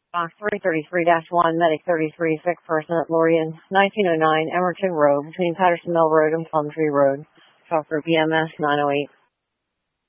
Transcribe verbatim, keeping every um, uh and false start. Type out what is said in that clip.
Box three thirty-three dash one, Medic thirty-three, sick person at Lorien, nineteen oh nine Emerton Road, between Patterson Mill Road and Plum Tree Road. Talk group E M S nine oh eight.